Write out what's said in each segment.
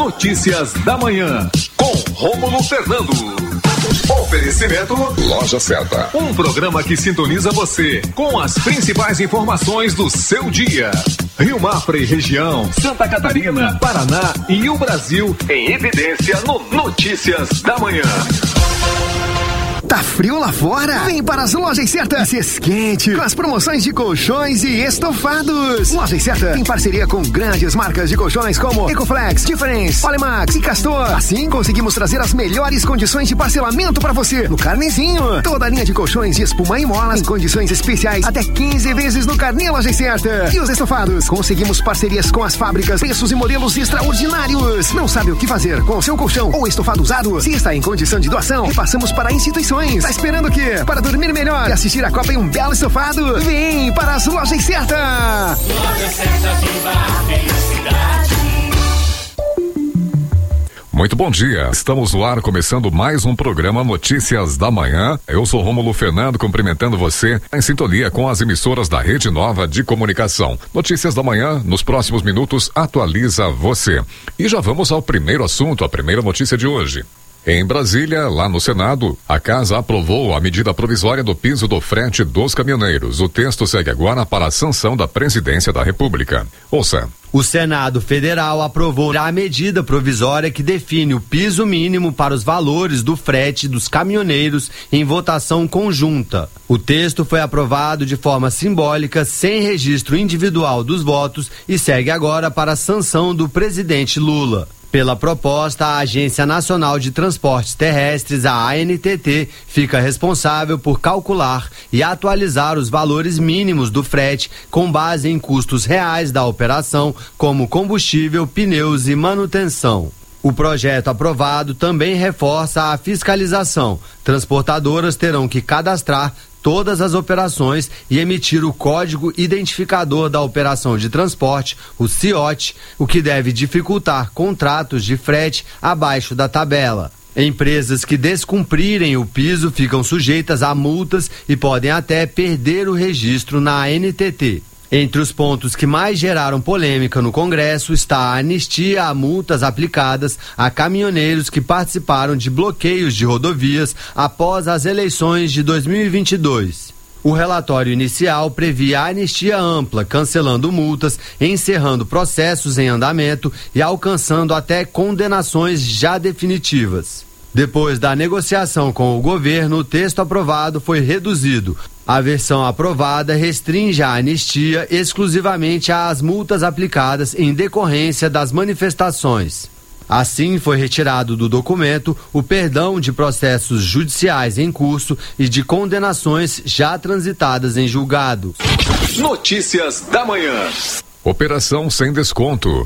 Notícias da Manhã, com Rômulo Fernando. Oferecimento Loja Certa. Um programa que sintoniza você com as principais informações do seu dia. Rio Mafra e região, Santa Catarina, Paraná e o Brasil em evidência no Notícias da Manhã. Tá frio lá fora? Vem para as Lojas Certa se esquente com as promoções de colchões e estofados. Lojas Certa em parceria com grandes marcas de colchões como Ecoflex, Difference, Olemax e Castor. Assim conseguimos trazer as melhores condições de parcelamento para você no carnezinho. Toda a linha de colchões de espuma e molas em condições especiais até 15 vezes no carnê Lojas Certa. E os estofados? Conseguimos parcerias com as fábricas, preços e modelos extraordinários. Não sabe o que fazer com o seu colchão ou estofado usado? Se está em condição de doação, repassamos para instituições. Tá esperando o quê? Para dormir melhor e assistir a Copa em um belo estofado? Vem para as Lojas Certa! Lojas Certa, viva a felicidade. Muito bom dia, estamos no ar começando mais um programa Notícias da Manhã. Eu sou Rômulo Fernando, cumprimentando você em sintonia com as emissoras da Rede Nova de Comunicação. Notícias da Manhã, nos próximos minutos, atualiza você. E já vamos ao primeiro assunto, a primeira notícia de hoje. Em Brasília, lá no Senado, a Casa aprovou a medida provisória do piso do frete dos caminhoneiros. O texto segue agora para a sanção da Presidência da República. Ouça. O Senado Federal aprovou a medida provisória que define o piso mínimo para os valores do frete dos caminhoneiros em votação conjunta. O texto foi aprovado de forma simbólica, sem registro individual dos votos, e segue agora para a sanção do presidente Lula. Pela proposta, a Agência Nacional de Transportes Terrestres, a ANTT, fica responsável por calcular e atualizar os valores mínimos do frete com base em custos reais da operação, como combustível, pneus e manutenção. O projeto aprovado também reforça a fiscalização. Transportadoras terão que cadastrar todas as operações e emitir o Código Identificador da Operação de Transporte, o CIOT, o que deve dificultar contratos de frete abaixo da tabela. Empresas que descumprirem o piso ficam sujeitas a multas e podem até perder o registro na ANTT. Entre os pontos que mais geraram polêmica no Congresso está a anistia a multas aplicadas a caminhoneiros que participaram de bloqueios de rodovias após as eleições de 2022. O relatório inicial previa anistia ampla, cancelando multas, encerrando processos em andamento e alcançando até condenações já definitivas. Depois da negociação com o governo, o texto aprovado foi reduzido. A versão aprovada restringe a anistia exclusivamente às multas aplicadas em decorrência das manifestações. Assim, foi retirado do documento o perdão de processos judiciais em curso e de condenações já transitadas em julgado. Notícias da Manhã. Operação sem desconto.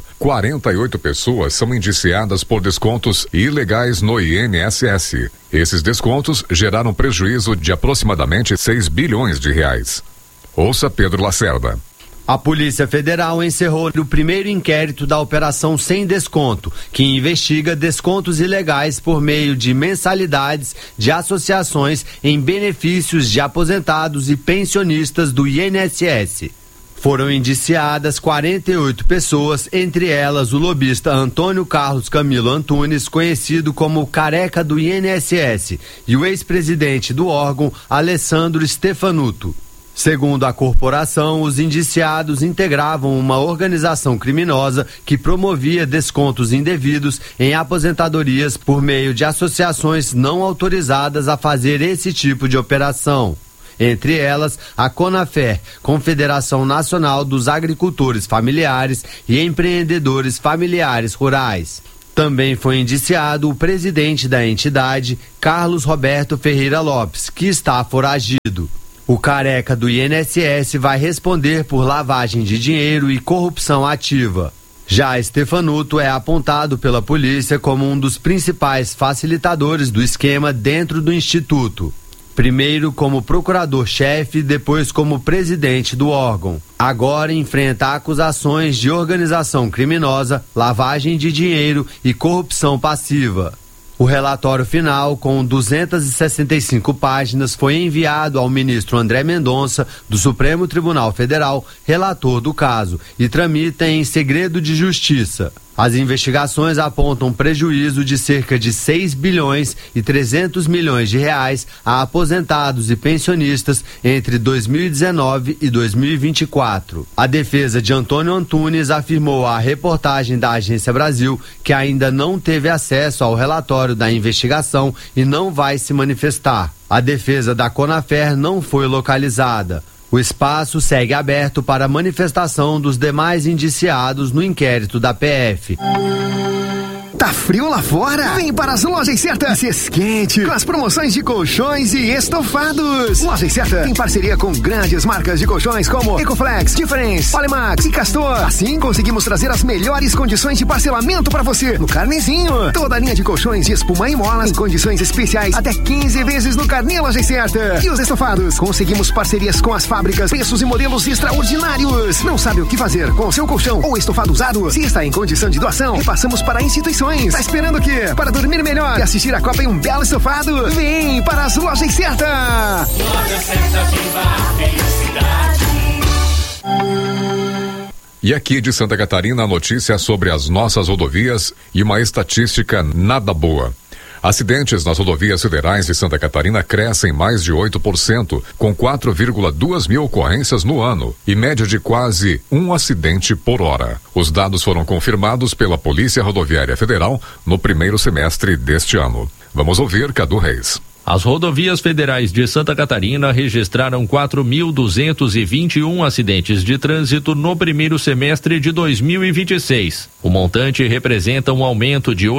48 pessoas são indiciadas por descontos ilegais no INSS. Esses descontos geraram prejuízo de aproximadamente 6 bilhões de reais. Ouça Pedro Lacerda. A Polícia Federal encerrou o primeiro inquérito da Operação Sem Desconto, que investiga descontos ilegais por meio de mensalidades de associações em benefícios de aposentados e pensionistas do INSS. Foram indiciadas 48 pessoas, entre elas o lobista Antônio Carlos Camilo Antunes, conhecido como o Careca do INSS, e o ex-presidente do órgão, Alessandro Stefanuto. Segundo a corporação, os indiciados integravam uma organização criminosa que promovia descontos indevidos em aposentadorias por meio de associações não autorizadas a fazer esse tipo de operação. Entre elas, a CONAFER, Confederação Nacional dos Agricultores Familiares e Empreendedores Familiares Rurais. Também foi indiciado o presidente da entidade, Carlos Roberto Ferreira Lopes, que está foragido. O Careca do INSS vai responder por lavagem de dinheiro e corrupção ativa. Já Stefanuto é apontado pela polícia como um dos principais facilitadores do esquema dentro do Instituto. Primeiro como procurador-chefe, depois como presidente do órgão. Agora enfrenta acusações de organização criminosa, lavagem de dinheiro e corrupção passiva. O relatório final, com 265 páginas, foi enviado ao ministro André Mendonça, do Supremo Tribunal Federal, relator do caso, e tramita em segredo de justiça. As investigações apontam prejuízo de cerca de 6 bilhões e 300 milhões de reais a aposentados e pensionistas entre 2019 e 2024. A defesa de Antônio Antunes afirmou à reportagem da Agência Brasil que ainda não teve acesso ao relatório da investigação e não vai se manifestar. A defesa da Conafer não foi localizada. O espaço segue aberto para manifestação dos demais indiciados no inquérito da PF. Tá frio lá fora? Vem para as Lojas Certa. Se esquente com as promoções de colchões e estofados. Lojas Certa tem parceria com grandes marcas de colchões como Ecoflex, Difference, Polimax e Castor. Assim conseguimos trazer as melhores condições de parcelamento para você no Carnezinho. Toda a linha de colchões de espuma e molas em condições especiais até 15 vezes no Carnê Lojas Certa. E os estofados? Conseguimos parcerias com as fábricas, preços e modelos extraordinários. Não sabe o que fazer com o seu colchão ou estofado usado? Se está em condição de doação, repassamos para instituições. Tá esperando o quê? Para dormir melhor e assistir a Copa em um belo estofado? Vem para as Lojas Certa! Loja Certa, viva a felicidade. E aqui de Santa Catarina, a notícia sobre as nossas rodovias e uma estatística nada boa. Acidentes nas rodovias federais de Santa Catarina crescem mais de 8%, com 4,2 mil ocorrências no ano e média de quase um acidente por hora. Os dados foram confirmados pela Polícia Rodoviária Federal no primeiro semestre deste ano. Vamos ouvir Cadu Reis. As rodovias federais de Santa Catarina registraram 4.221 acidentes de trânsito no primeiro semestre de 2026. O montante representa um aumento de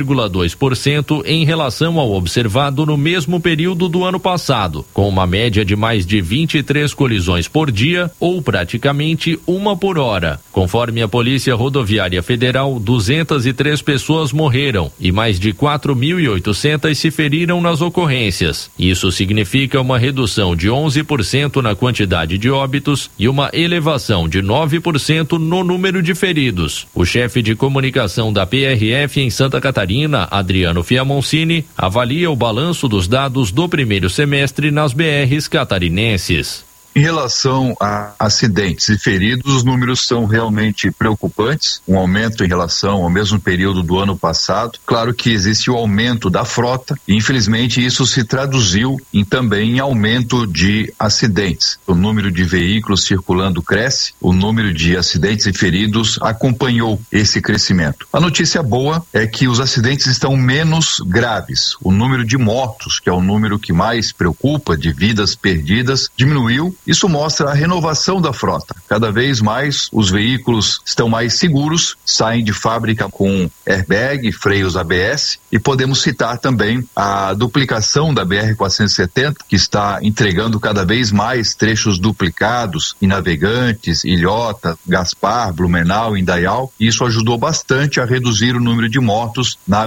8,2% em relação ao observado no mesmo período do ano passado, com uma média de mais de 23 colisões por dia, ou praticamente uma por hora. Conforme a Polícia Rodoviária Federal, 203 pessoas morreram e mais de 4.800 se feriram nas ocorrências. Isso significa uma redução de 11% na quantidade de óbitos e uma elevação de 9% no número de feridos. O chefe de comunicação da PRF em Santa Catarina, Adriano Fiamoncini, avalia o balanço dos dados do primeiro semestre nas BRs catarinenses. Em relação a acidentes e feridos, os números são realmente preocupantes, um aumento em relação ao mesmo período do ano passado. Claro que existe o aumento da frota e, infelizmente, isso se traduziu também em aumento de acidentes. O número de veículos circulando cresce, o número de acidentes e feridos acompanhou esse crescimento. A notícia boa é que os acidentes estão menos graves. O número de mortos, que é o número que mais preocupa, de vidas perdidas, diminuiu. Isso mostra a renovação da frota. Cada vez mais os veículos estão mais seguros, saem de fábrica com airbag, freios ABS, e podemos citar também a duplicação da BR-470, que está entregando cada vez mais trechos duplicados em Navegantes, Ilhota, Gaspar, Blumenau, Indaial, e isso ajudou bastante a reduzir o número de mortos na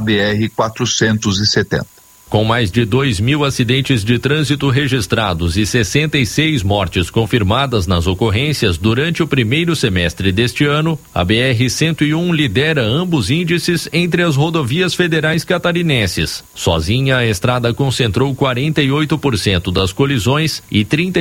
BR-470. Com mais de 2.000 acidentes de trânsito registrados e 66 mortes confirmadas nas ocorrências durante o primeiro semestre deste ano, a BR-101 lidera ambos índices entre as rodovias federais catarinenses. Sozinha, a estrada concentrou 48% das colisões e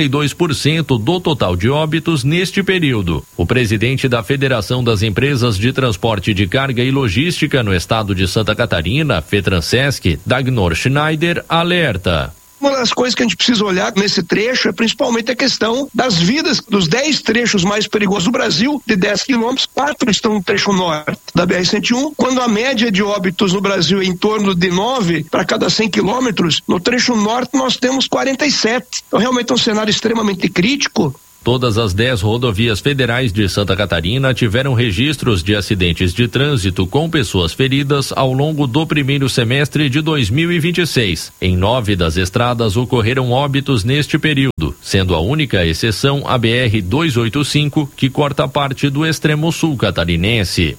32% do total de óbitos neste período. O presidente da Federação das Empresas de Transporte de Carga e Logística no estado de Santa Catarina, FETRANSESC, Dagnor Schneider, alerta. Uma das coisas que a gente precisa olhar nesse trecho é principalmente a questão das vidas dos 10 trechos mais perigosos do Brasil, de 10 quilômetros, 4 estão no trecho norte da BR-101, quando a média de óbitos no Brasil é em torno de 9 para cada 100 quilômetros, no trecho norte nós temos 47. Então realmente é um cenário extremamente crítico. Todas as 10 rodovias federais de Santa Catarina tiveram registros de acidentes de trânsito com pessoas feridas ao longo do primeiro semestre de 2026. Em 9 das estradas ocorreram óbitos neste período, sendo a única exceção a BR-285, que corta parte do extremo sul catarinense.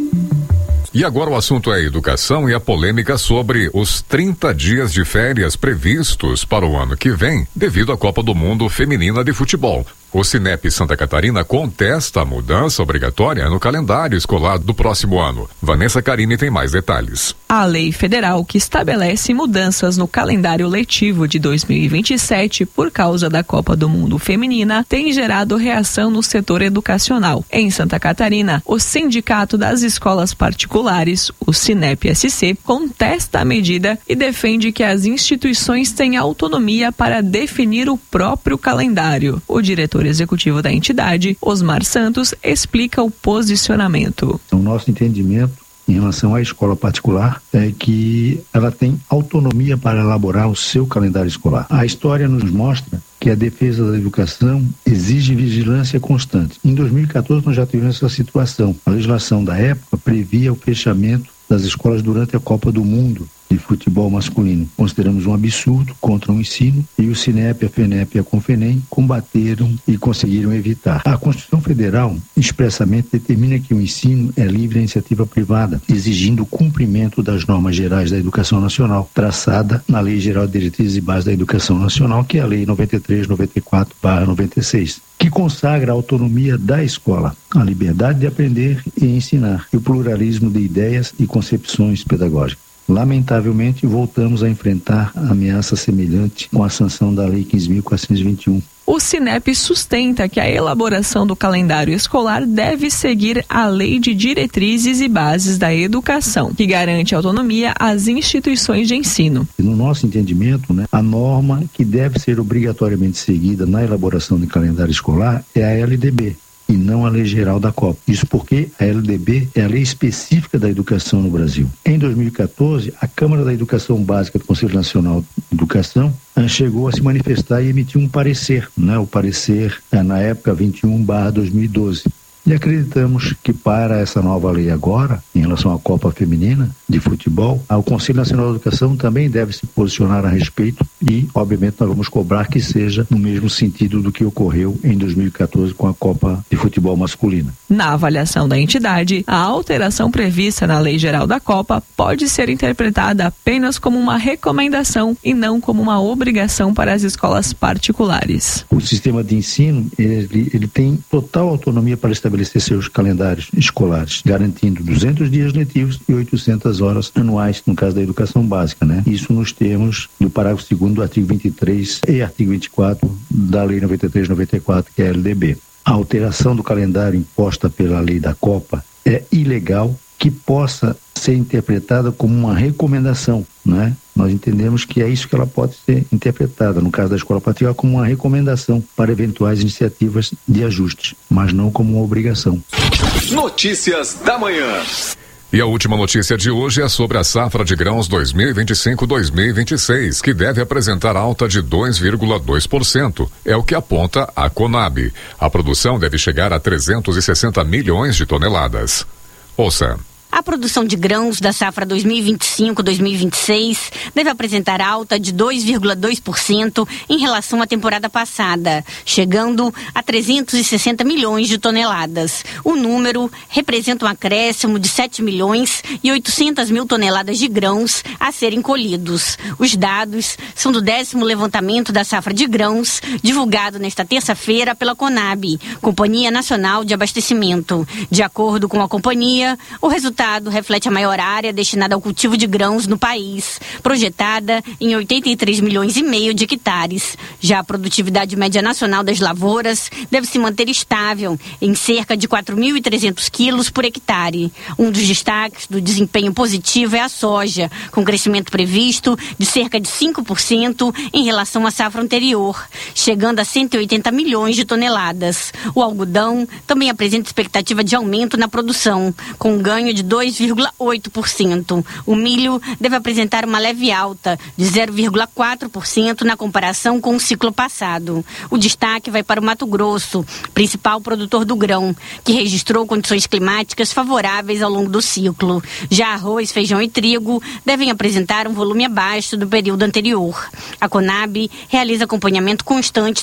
E agora o assunto é a educação e a polêmica sobre os 30 dias de férias previstos para o ano que vem devido à Copa do Mundo Feminina de Futebol. O Sinep Santa Catarina contesta a mudança obrigatória no calendário escolar do próximo ano. Vanessa Carini tem mais detalhes. A lei federal que estabelece mudanças no calendário letivo de 2027 por causa da Copa do Mundo Feminina tem gerado reação no setor educacional. Em Santa Catarina, o Sindicato das Escolas Particulares, o Sinep-SC, contesta a medida e defende que as instituições têm autonomia para definir o próprio calendário. O diretor executivo da entidade, Osmar Santos, explica o posicionamento. O nosso entendimento em relação à escola particular é que ela tem autonomia para elaborar o seu calendário escolar. A história nos mostra que a defesa da educação exige vigilância constante. Em 2014 nós já tivemos essa situação. A legislação da época previa o fechamento das escolas durante a Copa do Mundo de futebol masculino. Consideramos um absurdo contra o ensino e o Sinep, a FENEP e a Confenem combateram e conseguiram evitar. A Constituição Federal expressamente determina que o ensino é livre à iniciativa privada, exigindo o cumprimento das normas gerais da educação nacional, traçada na Lei Geral de Diretrizes e Bases da Educação Nacional, que é a Lei 93/94/96. Que consagra a autonomia da escola, a liberdade de aprender e ensinar, e o pluralismo de ideias e concepções pedagógicas. Lamentavelmente, voltamos a enfrentar ameaça semelhante com a sanção da Lei 15.421. O Sinep sustenta que a elaboração do calendário escolar deve seguir a Lei de Diretrizes e Bases da Educação, que garante autonomia às instituições de ensino. No nosso entendimento, a norma que deve ser obrigatoriamente seguida na elaboração do calendário escolar é a LDB, e não a Lei Geral da Copa. Isso porque a LDB é a lei específica da educação no Brasil. Em 2014, a Câmara da Educação Básica do Conselho Nacional de Educação chegou a se manifestar e emitiu um parecer, o parecer na época 21/2012. E acreditamos que para essa nova lei agora, em relação à Copa Feminina de futebol, o Conselho Nacional de Educação também deve se posicionar a respeito e, obviamente, nós vamos cobrar que seja no mesmo sentido do que ocorreu em 2014 com a Copa de Futebol Masculina. Na avaliação da entidade, a alteração prevista na Lei Geral da Copa pode ser interpretada apenas como uma recomendação e não como uma obrigação para as escolas particulares. O sistema de ensino, ele tem total autonomia para estabelecer seus calendários escolares, garantindo 200 dias letivos e 800 horas anuais, no caso da educação básica, Isso nos termos do parágrafo 2º do artigo 23 e artigo 24 da Lei 93/94, que é a LDB. A alteração do calendário imposta pela Lei da Copa é ilegal, que possa ser interpretada como uma recomendação, Nós entendemos que é isso que ela pode ser interpretada, no caso da escola particular, como uma recomendação para eventuais iniciativas de ajuste, mas não como uma obrigação. Notícias da manhã. E a última notícia de hoje é sobre a safra de grãos 2025-2026, que deve apresentar alta de 2,2%. É o que aponta a Conab. A produção deve chegar a 360 milhões de toneladas. Ouça. A produção de grãos da safra 2025-2026 deve apresentar alta de 2,2% em relação à temporada passada, chegando a 360 milhões de toneladas. O número representa um acréscimo de 7 milhões e 800 mil toneladas de grãos a serem colhidos. Os dados são do 10º levantamento da safra de grãos, divulgado nesta terça-feira pela Conab, Companhia Nacional de Abastecimento. De acordo com a companhia, o resultado reflete a maior área destinada ao cultivo de grãos no país, projetada em 83 milhões e meio de hectares. Já a produtividade média nacional das lavouras deve se manter estável em cerca de 4.300 quilos por hectare. Um dos destaques do desempenho positivo é a soja, com crescimento previsto de cerca de 5% em relação à safra anterior, chegando a 180 milhões de toneladas. O algodão também apresenta expectativa de aumento na produção, com um ganho de 2,8%. O milho deve apresentar uma leve alta de 0,4% na comparação com o ciclo passado. O destaque vai para o Mato Grosso, principal produtor do grão, que registrou condições climáticas favoráveis ao longo do ciclo. Já arroz, feijão e trigo devem apresentar um volume abaixo do período anterior. A Conab realiza acompanhamento constante